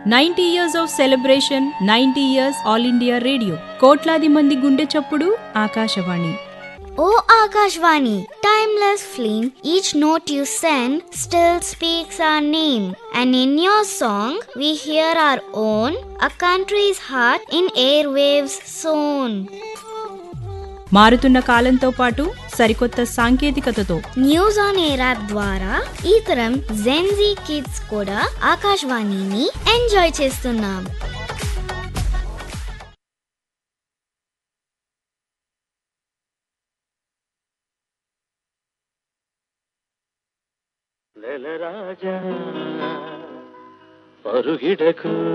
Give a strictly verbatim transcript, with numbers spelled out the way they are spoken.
Ninety years of celebration, ninety years all India radio. కోట్లాది మంది గుండె చప్పుడు Akashvani. O Akashvani, timeless flame, each note you send still speaks our name. And in your song, we hear our own, a country's heart in airwaves sown. మారుతున్న కాలంతో పాటు సరికొత్త సాంకేతికతతో news on air app ద్వారా ఈ తరం జెన్జీ కిడ్స్ కూడా ఆకాశవాణిని enjoy చేస్తున్నాం. పరుగిడకు